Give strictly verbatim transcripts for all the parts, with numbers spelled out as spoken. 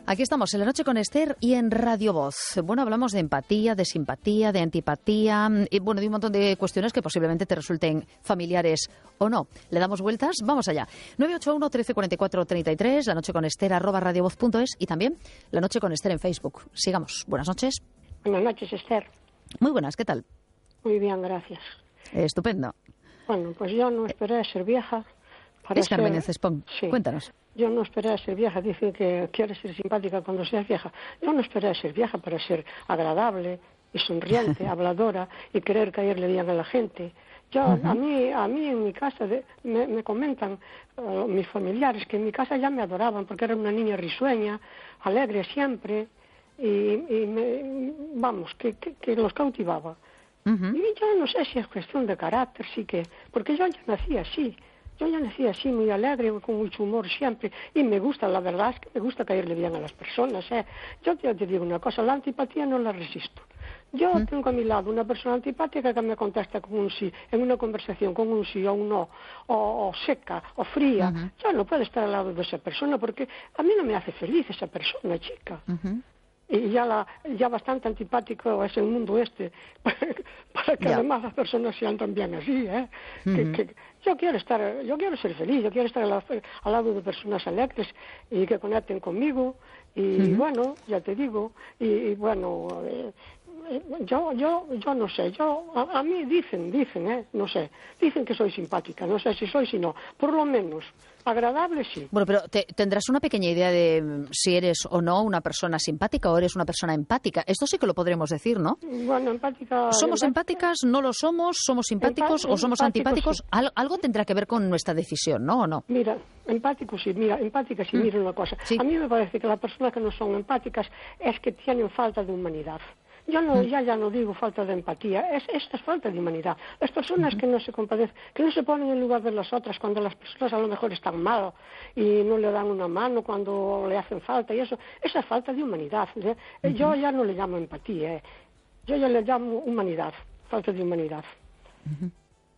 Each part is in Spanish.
Aquí estamos en La Noche con Esther y en Radio Voz. Bueno, hablamos de empatía, de simpatía, de antipatía y bueno, de un montón de cuestiones que posiblemente te resulten familiares o no. ¿Le damos vueltas? Vamos allá. nueve ocho uno, trece, cuarenta y cuatro, treinta y tres, La Noche con Esther, arroba radiovoz punto es y también La Noche con Esther en Facebook. Sigamos. Buenas noches. Buenas noches, Esther. Muy buenas, ¿qué tal? Muy bien, gracias. Eh, estupendo. Bueno, pues yo no esperé a ser vieja para Es ser... Carmen Cespón. Sí. Cuéntanos. Yo no esperé a ser vieja. Dicen que quieres ser simpática cuando seas vieja. Yo no esperé a ser vieja para ser agradable y sonriente, habladora y querer caerle bien a la gente. Yo, uh-huh. a mí, a mí en mi casa de, me, me comentan uh, mis familiares que en mi casa ya me adoraban porque era una niña risueña, alegre siempre y, y me, vamos, que, que, que los cautivaba. Uh-huh. Y yo no sé si es cuestión de carácter, sí que, porque yo ya nací así. Yo ya nací así, muy alegre, con mucho humor siempre, y me gusta, la verdad es que me gusta caerle bien a las personas. ¿eh? Yo te, te digo una cosa, la antipatía no la resisto. Yo ¿Mm? tengo a mi lado una persona antipática que me contesta con un sí, en una conversación con un sí o un no, o, o seca, o fría. Uh-huh. Yo no puedo estar al lado de esa persona porque a mí no me hace feliz esa persona, chica. Uh-huh. Y ya, la, ya bastante antipático es el mundo este, para que yeah. además las personas sean también así, ¿eh? Uh-huh. que, que yo quiero estar, yo quiero ser feliz, yo quiero estar al, al lado de personas alegres y que conecten conmigo, y uh-huh. bueno, ya te digo, y, y bueno, eh, yo, yo, yo no sé, yo, a, a mí dicen, dicen, ¿eh? No sé, dicen que soy simpática, no sé si soy, si no, por lo menos, agradable sí. Bueno, pero te, tendrás una pequeña idea de si eres o no una persona simpática o eres una persona empática. Esto sí que lo podremos decir, ¿no? Bueno, empática... ¿Somos empática, empáticas? ¿No lo somos? ¿Somos simpáticos empá- o somos antipáticos? Sí. Al, algo tendrá que ver con nuestra decisión, ¿no? ¿O no? Mira, empático sí, mira, empática sí, mm. mira una cosa. Sí. A mí me parece que las personas que no son empáticas es que tienen falta de humanidad. Yo no, ya, ya no digo falta de empatía, es, esta es falta de humanidad. Las personas uh-huh. que no se compadecen, que no se ponen en lugar de las otras cuando las personas a lo mejor están mal y no le dan una mano cuando le hacen falta y eso, esa es falta de humanidad. ¿eh? Uh-huh. Yo ya no le llamo empatía, ¿eh? Yo ya le llamo humanidad, falta de humanidad. Uh-huh.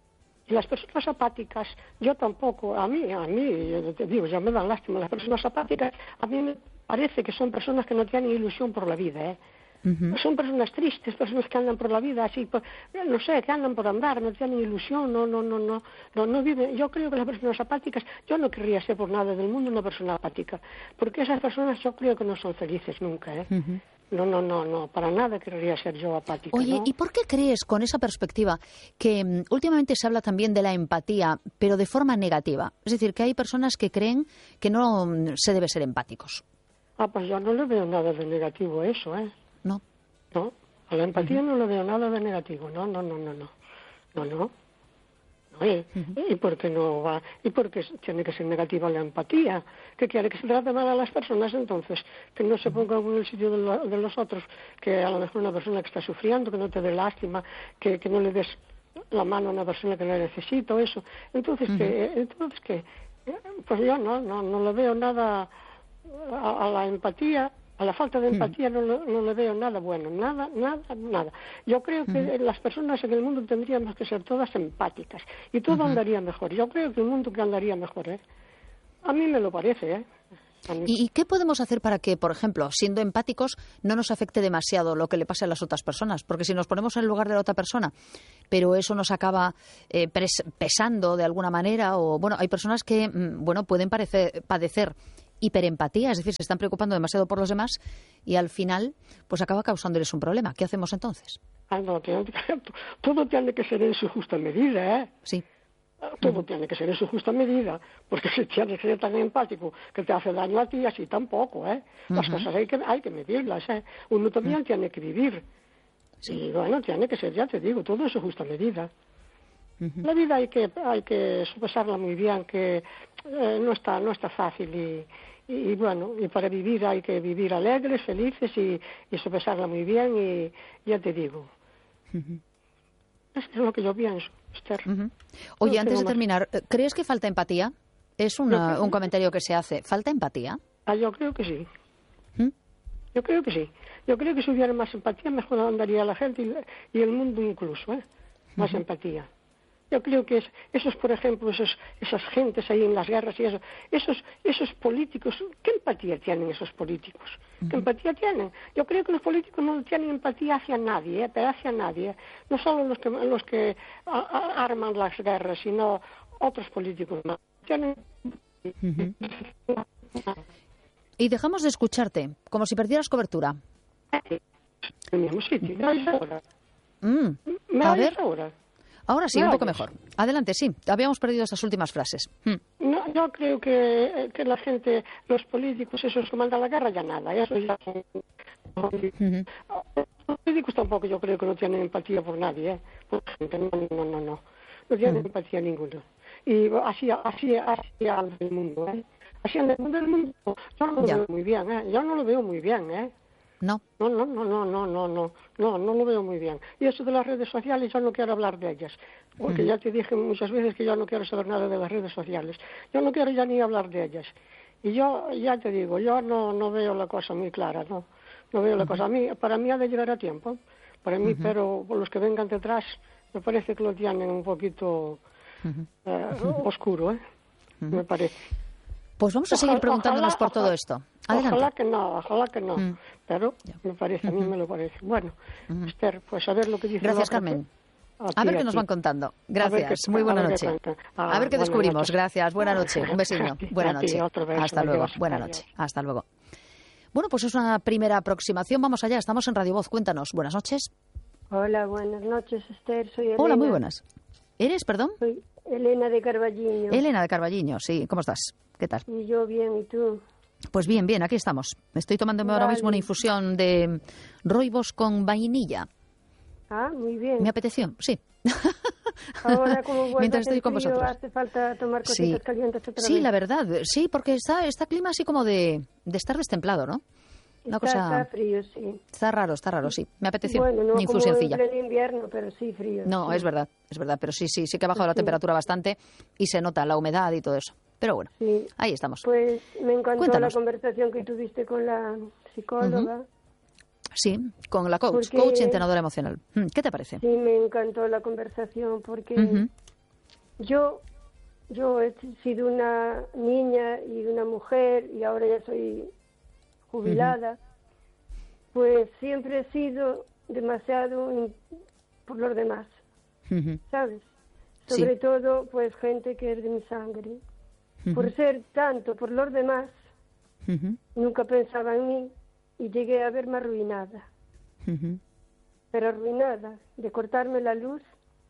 Y las personas apáticas, yo tampoco, a mí, a mí, yo te digo, ya me dan lástima, las personas apáticas, a mí me parece que son personas que no tienen ilusión por la vida, ¿eh? Uh-huh. Son personas tristes, personas que andan por la vida así, por, no sé, que andan por andar, no tienen ilusión, no, no, no, no, no, no viven. Yo creo que las personas apáticas, yo no querría ser por nada del mundo una persona apática, porque esas personas yo creo que no son felices nunca, ¿eh? Uh-huh. No, no, no, no, para nada querría ser yo apática. Oye, ¿no? ¿y por qué crees, con esa perspectiva, que um, últimamente se habla también de la empatía, pero de forma negativa? Es decir, que hay personas que creen que no um, se debe ser empáticos. Ah, pues yo no le veo nada de negativo a eso, ¿eh? No. No, a la empatía uh-huh. no le veo nada de negativo, no, no, no, no, no, no, no. no ¿y, uh-huh. ¿Y por qué no va? ¿Y por qué tiene que ser negativa la empatía? ¿Que quiere que se trate mal a las personas entonces? Que no se ponga en el sitio de, lo, de los otros, que a lo mejor una persona que está sufriendo, que no te dé lástima, que, que no le des la mano a una persona que la necesita o eso. Entonces, uh-huh. que, entonces que, pues yo no, no, no le veo nada a, a la empatía. A la falta de empatía no, no le veo nada bueno, nada, nada, nada. Yo creo que uh-huh. las personas en el mundo tendríamos que ser todas empáticas y todo uh-huh. andaría mejor. Yo creo que el mundo que andaría mejor, ¿eh? A mí me lo parece, ¿eh? ¿Y, ¿Y qué podemos hacer para que, por ejemplo, siendo empáticos, no nos afecte demasiado lo que le pase a las otras personas? Porque si nos ponemos en el lugar de la otra persona, pero eso nos acaba eh, pres- pesando de alguna manera, o bueno, hay personas que, mm, bueno, pueden parecer, padecer hiperempatía, es decir, se están preocupando demasiado por los demás y al final pues acaba causándoles un problema. ¿Qué hacemos entonces? Ah, no, tiene, todo tiene que ser en su justa medida, ¿eh? Sí. Todo uh-huh. tiene que ser en su justa medida, porque si tienes que ser tan empático que te hace daño a ti, así tampoco, ¿eh? Las uh-huh. cosas hay que, hay que medirlas, ¿eh? Uno también uh-huh. tiene que vivir. Sí. Y bueno, tiene que ser, ya te digo, todo en su justa medida. Uh-huh. La vida hay que hay que sopesarla muy bien, que eh, no está no está fácil y, y, y bueno, y para vivir hay que vivir alegres, felices y, y sopesarla muy bien y ya te digo. Uh-huh. Eso es lo que yo pienso, Esther. Uh-huh. Oye, no antes de terminar, ¿crees que falta empatía? Es una, creo, un comentario que se hace. ¿Falta empatía? Ah, yo creo que sí. ¿Mm? Yo creo que sí. Yo creo que si hubiera más empatía, mejor andaría la gente y, y el mundo incluso, ¿eh? Más uh-huh. empatía. Yo creo que es, esos, por ejemplo, esos, esas gentes ahí en las guerras y eso, esos, esos políticos, ¿qué empatía tienen esos políticos? ¿Qué uh-huh. empatía tienen? Yo creo que los políticos no tienen empatía hacia nadie, ¿eh? pero hacia nadie. ¿eh? No solo los que, los que a, a, arman las guerras, sino otros políticos más. Tienen... Uh-huh. Y dejamos de escucharte, como si perdieras cobertura. En el mismo sitio. ¿Me oyes ahora? Mm. ¿Me a oyes ver. ahora? Ahora sí, ¿Me un poco oyes? mejor. Adelante, sí. Habíamos perdido esas últimas frases. Mm. No, yo creo que, que la gente, los políticos, esos que mandan la guerra, ya nada. Eso ya son... Uh-huh. Los políticos tampoco yo creo que no tienen empatía por nadie, ¿eh? Por gente, no, no, no, no. No tienen uh-huh. empatía ninguna. Y así, así, así anda el mundo, ¿eh? Así anda el mundo, el mundo. Yo no lo ya. veo muy bien, ¿eh? Yo no lo veo muy bien, ¿eh? No. No, no, no, no, no, no, no, no, no lo veo muy bien. Y eso de las redes sociales, yo no quiero hablar de ellas, porque uh-huh. ya te dije muchas veces que yo no quiero saber nada de las redes sociales. Yo no quiero ya ni hablar de ellas. Y yo, ya te digo, yo no, no veo la cosa muy clara, ¿no? No veo la uh-huh. cosa. A mí, para mí ha de llegar a tiempo, para mí, uh-huh. pero por los que vengan detrás, me parece que lo tienen un poquito uh-huh. eh, uh-huh. oscuro, ¿eh? Uh-huh. Me parece. Pues vamos a seguir ojalá, preguntándonos ojalá, por todo ojalá, esto. Adelante. Ojalá que no, ojalá que no. Mm. Pero ya. me parece, a mí me lo parece. Bueno, uh-huh. Esther, pues a ver lo que dice. Gracias, Carmen. A, a ver qué nos van contando. Gracias. Qué, Muy buena a noche. Ah, a ver qué descubrimos. Noches. Gracias. Buena noche. Un besillo. Buena noche. Beso, Hasta luego. Buena noche. Hasta luego. Bueno, pues es una primera aproximación. Vamos allá. Estamos en Radio Voz. Cuéntanos. Buenas noches. Hola, buenas noches, Esther. Soy Elena. Hola, muy buenas. ¿Eres, perdón? Soy Elena de Carballiño. Elena de Carballiño, sí. ¿Cómo estás? ¿Qué tal? Y yo bien, ¿y tú? Pues bien, bien, aquí estamos. Estoy tomándome vale. ahora mismo una infusión de roibos con vainilla. Ah, muy bien. Me apeteció, sí. Ahora, como mientras estoy con frío, vosotros. hace falta tomar cositas sí. calientes otra Sí, vez. la verdad, sí, porque está, está clima así como de, de estar destemplado, ¿no? Una está, cosa... está frío, sí. Está raro, está raro, sí. Me apeteció bueno, no una infusioncilla. Como en pleno invierno, pero sí frío. No, sí. es verdad, es verdad, pero sí, sí, sí que ha bajado sí. la temperatura bastante y se nota la humedad y todo eso. Pero bueno, sí. ahí estamos. Pues me encantó Cuéntanos. la conversación que tuviste con la psicóloga. Uh-huh. Sí, con la coach, porque... coach y entrenadora emocional. ¿Qué te parece? Sí, me encantó la conversación porque uh-huh. yo, yo he sido una niña y una mujer y ahora ya soy jubilada, uh-huh. pues siempre he sido demasiado in... por los demás, uh-huh. ¿sabes? Sobre sí. todo, pues gente que es de mi sangre. Uh-huh. Por ser tanto por los demás, uh-huh. nunca pensaba en mí y llegué a verme arruinada. Uh-huh. Pero arruinada, de cortarme la luz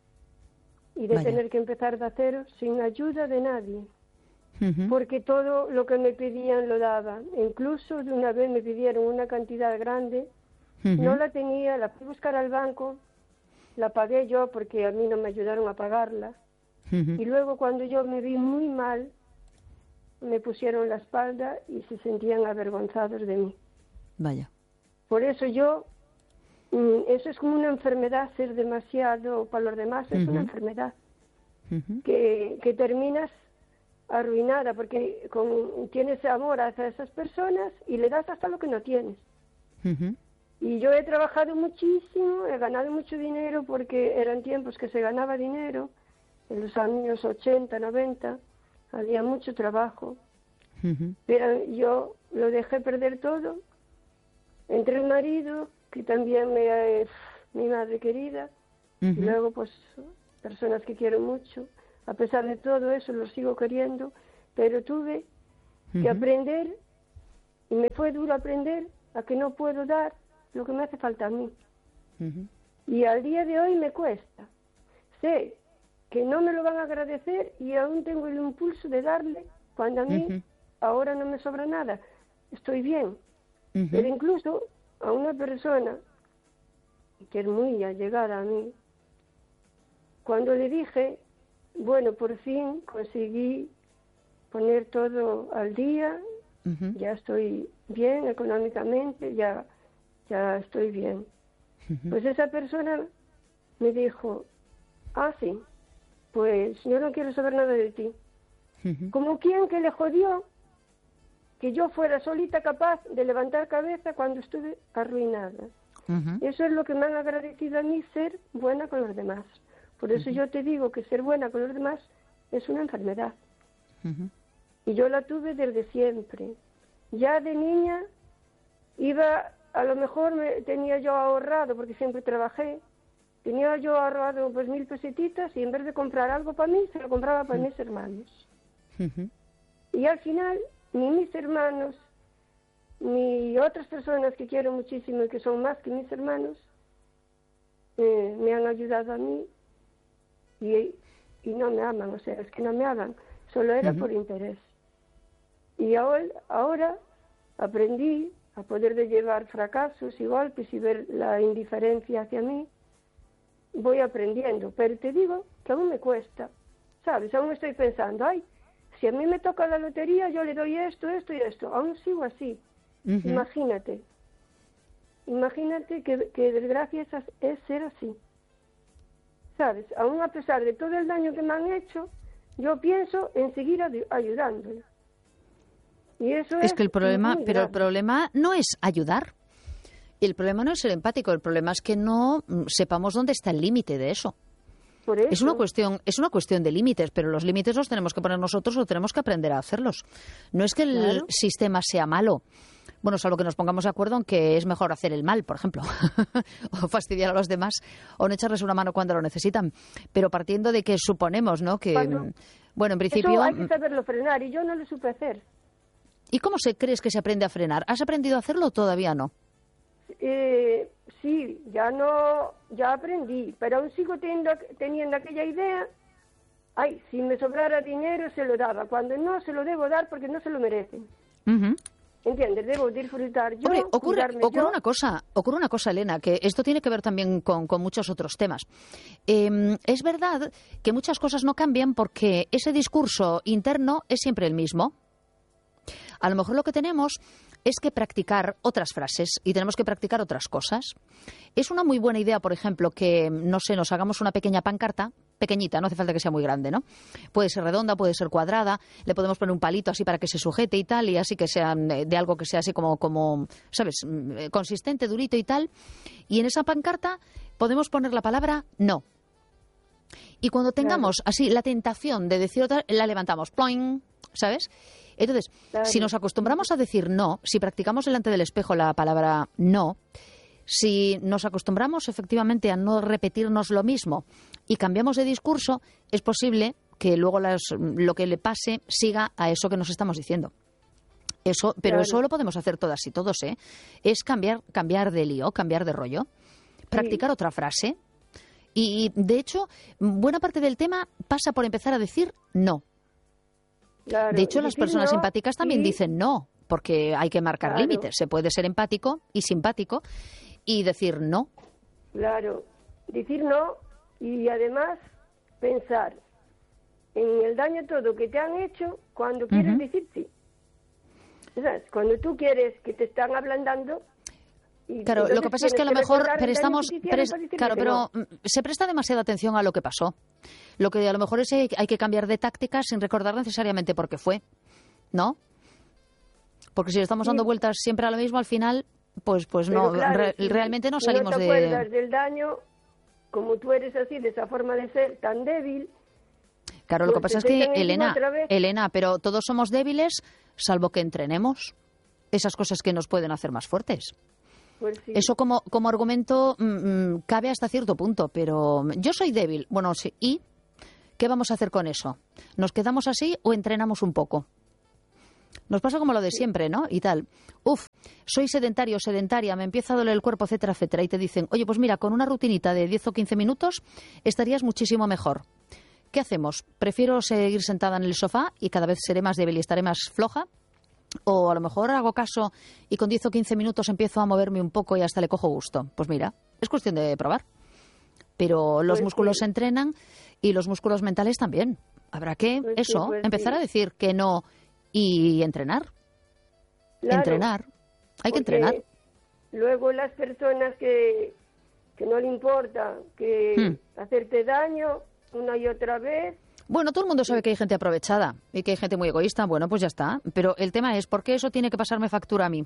y de Vaya. tener que empezar de cero sin ayuda de nadie. Uh-huh. Porque todo lo que me pedían lo daba. Incluso de una vez me pidieron una cantidad grande, uh-huh. no la tenía, la fui a buscar al banco, la pagué yo porque a mí no me ayudaron a pagarla. Uh-huh. Y luego cuando yo me vi muy mal, me pusieron la espalda y se sentían avergonzados de mí. Vaya. Por eso yo, eso es como una enfermedad, ser demasiado para los demás es uh-huh. una enfermedad. Uh-huh. Que, que terminas arruinada porque con, tienes amor hacia esas personas y le das hasta lo que no tienes. Uh-huh. Y yo he trabajado muchísimo, he ganado mucho dinero porque eran tiempos que se ganaba dinero, en los años ochenta, noventa, había mucho trabajo. Uh-huh. Pero yo lo dejé perder todo. Entre el marido, que también me, es mi madre querida, uh-huh. y luego pues personas que quiero mucho. A pesar de todo eso, lo sigo queriendo, pero tuve uh-huh. que aprender, y me fue duro aprender, a que no puedo dar lo que me hace falta a mí. Uh-huh. Y al día de hoy me cuesta. Sé que no me lo van a agradecer y aún tengo el impulso de darle, cuando a mí uh-huh. ahora no me sobra nada. Estoy bien. Uh-huh. Pero incluso a una persona que es muy allegada a mí, cuando le dije, bueno, por fin conseguí poner todo al día, uh-huh. ya estoy bien económicamente, ya, ya estoy bien. Uh-huh. Pues esa persona me dijo, ah, sí, pues yo no quiero saber nada de ti. Uh-huh. Como quien que le jodió que yo fuera solita capaz de levantar cabeza cuando estuve arruinada. Uh-huh. Eso es lo que me han agradecido a mí, ser buena con los demás. Por eso uh-huh. yo te digo que ser buena con los demás es una enfermedad. Uh-huh. Y yo la tuve desde siempre. Ya de niña iba, a lo mejor me, tenía yo ahorrado, porque siempre trabajé, tenía yo ahorrado pues mil pesetitas y en vez de comprar algo para mí, se lo compraba para uh-huh. mis hermanos. Uh-huh. Y al final, ni mis hermanos, ni otras personas que quiero muchísimo y que son más que mis hermanos, eh, me han ayudado a mí y, y no me aman, o sea, es que no me aman, solo era uh-huh. por interés. Y ahora, ahora aprendí a poder de llevar fracasos y golpes y ver la indiferencia hacia mí. Voy aprendiendo, pero te digo que aún me cuesta, ¿sabes? Aún estoy pensando, ay, si a mí me toca la lotería, yo le doy esto, esto y esto. Aún sigo así. Uh-huh. Imagínate. Imagínate que, que desgracia es, es ser así. ¿Sabes? Aún a pesar de todo el daño que me han hecho, yo pienso en seguir ay- ayudándole. Y eso es, es que el problema, pero grave. el problema no es ayudar. El problema no es ser empático, el problema es que no sepamos dónde está el límite de eso. Por eso. Es una cuestión, es una cuestión de límites, pero los límites los tenemos que poner nosotros o tenemos que aprender a hacerlos. No es que el claro. sistema sea malo. Bueno, salvo que nos pongamos de acuerdo en que es mejor hacer el mal, por ejemplo, o fastidiar a los demás, o no echarles una mano cuando lo necesitan. Pero partiendo de que suponemos, ¿no? Que, cuando, bueno, en principio... Eso hay que saberlo frenar, y yo no lo supe hacer. ¿Y cómo se crees que se aprende a frenar? ¿Has aprendido a hacerlo o todavía no? Eh, sí, ya no, ya aprendí, pero aún sigo teniendo, teniendo aquella idea. Ay, si me sobrara dinero se lo daba, cuando no se lo debo dar porque no se lo merecen. Uh-huh. ¿Entiendes? Debo disfrutar yo. Hombre, ocurre, ocurre yo. una cosa, ocurre una cosa, Elena, que esto tiene que ver también con, con muchos otros temas. Eh, es verdad que muchas cosas no cambian porque ese discurso interno es siempre el mismo. A lo mejor lo que tenemos es que practicar otras frases y tenemos que practicar otras cosas. Es una muy buena idea, por ejemplo, que, no sé, nos hagamos una pequeña pancarta, pequeñita, no hace falta que sea muy grande, ¿no? Puede ser redonda, puede ser cuadrada, le podemos poner un palito así para que se sujete y tal, y así que sea de algo que sea así como, como, ¿sabes?, consistente, durito y tal. Y en esa pancarta podemos poner la palabra no. Y cuando tengamos claro. así la tentación de decir otra, la levantamos, ploing, ¿sabes? Entonces, claro. si nos acostumbramos a decir no, si practicamos delante del espejo la palabra no, si nos acostumbramos efectivamente a no repetirnos lo mismo y cambiamos de discurso, es posible que luego las, lo que le pase siga a eso que nos estamos diciendo. Eso, pero claro. eso lo podemos hacer todas y todos, ¿eh? Es cambiar, cambiar de lío, cambiar de rollo, practicar sí. otra frase. Y, de hecho, buena parte del tema pasa por empezar a decir no. Claro, de hecho, las personas no, simpáticas también sí. dicen no, porque hay que marcar claro. límites. Se puede ser empático y simpático y decir no. Claro, decir no y además pensar en el daño todo que te han hecho cuando quieres uh-huh. decir sí. ¿Sabes? Cuando tú quieres que te están ablandando. Y claro, lo que pasa es que a lo mejor prestamos, pres, claro, pero no. se presta demasiada atención a lo que pasó. Lo que a lo mejor es hay que cambiar de táctica sin recordar necesariamente por qué fue, ¿no? Porque si le estamos dando sí. vueltas siempre a lo mismo, al final, pues, pues no, claro, re, si realmente no salimos no te de. acuerdas del daño, como tú eres así, de esa forma de ser tan débil. Claro, pues lo que pasa es que Elena, Elena, pero todos somos débiles, salvo que entrenemos esas cosas que nos pueden hacer más fuertes. Pues sí. Eso como, como argumento mmm, cabe hasta cierto punto, pero yo soy débil. Bueno, sí. ¿Y qué vamos a hacer con eso? ¿Nos quedamos así o entrenamos un poco? Nos pasa como lo de siempre, ¿no? Y tal. Uf, soy sedentario, sedentaria, me empieza a doler el cuerpo, etcétera, etcétera. Y te dicen, oye, pues mira, con una rutinita de diez o quince minutos estarías muchísimo mejor. ¿Qué hacemos? ¿Prefiero seguir sentada en el sofá y cada vez seré más débil y estaré más floja? O a lo mejor hago caso y con diez o quince minutos empiezo a moverme un poco y hasta le cojo gusto. Pues mira, es cuestión de probar. Pero los pues músculos sí. se entrenan y los músculos mentales también. Habrá que, pues eso, sí, pues empezar sí. a decir que no y entrenar. Claro, entrenar. Hay que entrenar. Luego las personas que, que no le importa que hmm. hacerte daño una y otra vez. Bueno, todo el mundo sabe que hay gente aprovechada y que hay gente muy egoísta. Bueno, pues ya está. Pero el tema es, ¿por qué eso tiene que pasarme factura a mí?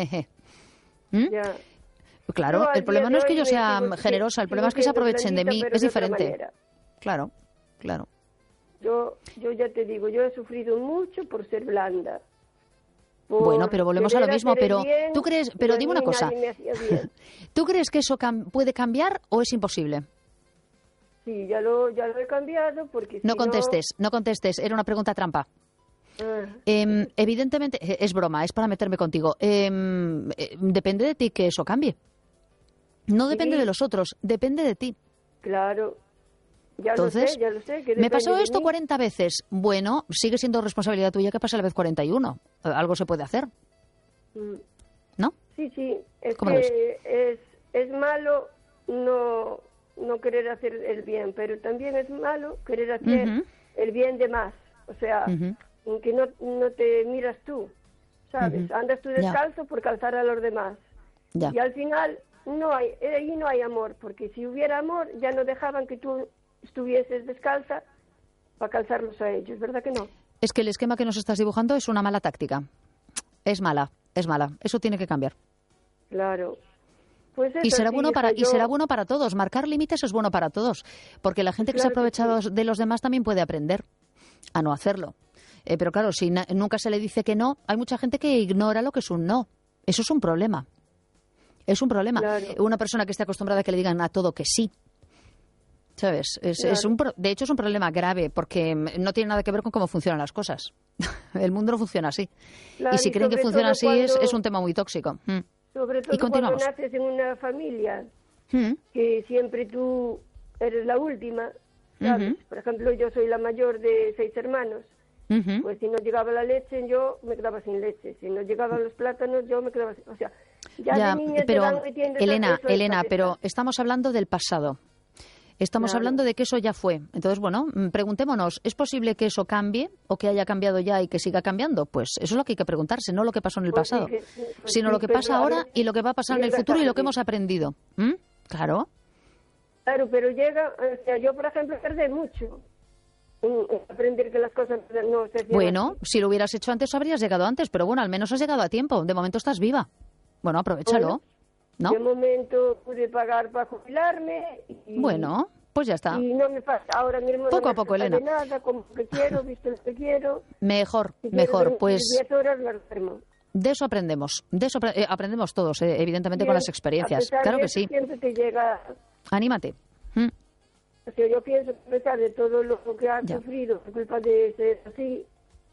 ¿Mm? Ya. Claro, no, el problema no es que yo sea generosa, el problema es que se aprovechen de mí. Es diferente. claro, claro. Yo, yo ya te digo, yo he sufrido mucho por ser blanda. Por bueno, pero volvemos a lo mismo, pero bien, tú crees, pero dime una cosa, ¿tú crees que eso cam- puede cambiar o es imposible? Sí, ya lo, ya lo he cambiado porque No si contestes, no... no contestes, era una pregunta trampa. Ah. Eh, evidentemente, es broma, es para meterme contigo. Eh, eh, depende de ti que eso cambie. No depende sí. de los otros, depende de ti. Claro. Ya Entonces, lo sé, ya lo sé. Que me pasó de esto mí. cuarenta veces. Bueno, sigue siendo responsabilidad tuya que pase la vez cuarenta y uno. Algo se puede hacer. Mm. ¿No? Sí, sí. Es ¿Cómo lo ves? que es, es malo no, no querer hacer el bien, pero también es malo querer hacer Uh-huh. el bien de más. O sea, Uh-huh. que no, no te miras tú, ¿sabes? Uh-huh. Andas tú descalzo por calzar a los demás. Ya. Y al final no hay, ahí no hay amor, porque si hubiera amor ya no dejaban que tú estuvieses descalza para calzarlos a ellos, ¿verdad que no? Es que el esquema que nos estás dibujando es una mala táctica. Es mala, es mala. Eso tiene que cambiar. Claro. Pues Y eso, será sí, bueno para hija, y yo- será bueno para todos. Marcar límites es bueno para todos, porque la gente que se Claro que aprovecha sí. de los demás también puede aprender a no hacerlo. Eh, pero claro, si na- nunca se le dice que no, hay mucha gente que ignora lo que es un no. Eso es un problema. Es un problema. Claro. Una persona que esté acostumbrada a que le digan a todo que sí. ¿Sabes? Es, Claro. es un pro- de hecho, es un problema grave porque mm, no tiene nada que ver con cómo funcionan las cosas. El mundo no funciona así. Claro, y si y creen que sobre funciona todo así, es, cuando- es un tema muy tóxico. Mm. Sobre todo Y cuando continuamos. naces en una familia Mm. que siempre tú eres la última, ¿sabes? Ujú. Por ejemplo, yo soy la mayor de seis hermanos. Ujú. Pues si no llegaba la leche, yo me quedaba sin leche. Si no llegaban los plátanos, yo me quedaba sin... O sea, ya, Ya, de niña pero te van metiendo Elena, eso en la Elena, cabeza. pero estamos hablando del pasado. Estamos Claro. hablando de que eso ya fue. Entonces, bueno, mm, preguntémonos, ¿es posible que eso cambie o que haya cambiado ya y que siga cambiando? Pues eso es lo que hay que preguntarse, no lo que pasó en el Pues sí pasado, que- pues sino sí, lo que pero pasa a ahora ver, y lo que va a pasar en el llega futuro y lo tarde. que hemos aprendido. ¿Mm? Claro. Claro, pero llega... O sea, yo, por ejemplo, tardé mucho en en aprender que las cosas no se hacían Bueno, así. si lo hubieras hecho antes habrías llegado antes, pero bueno, al menos has llegado a tiempo. De momento estás viva. Bueno, aprovechalo, Bueno, ¿no? De momento pude pagar para jubilarme y... Bueno, pues ya está. Y no me pasa ahora mismo Poco no a me poco, falta Elena. de nada, como que quiero, visto lo que quiero. Mejor, Si quiero mejor. dormir Pues diez horas las duermo. de eso aprendemos. De eso apre- eh, aprendemos todos, eh, evidentemente, con Bien, las experiencias. a pesar Claro de que eso, sí. Siempre te llega... Anímate. Mm. O sea, yo pienso que a pesar de todo lo que has Ya. sufrido por culpa de ser así,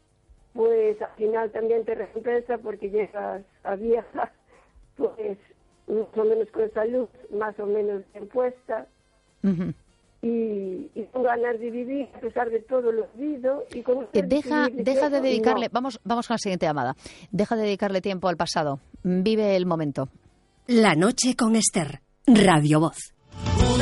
pues al final también te recompensa porque llegas a vieja, pues más o menos con salud, más o menos bien puesta Ujú. y, y con ganas de vivir a pesar de todo lo vivido y con Que ganas de deja, vivir deja de diciendo, dedicarle, no. vamos, vamos con la siguiente llamada. Deja de dedicarle tiempo al pasado. Vive el momento. La noche con Esther. Radio Voz.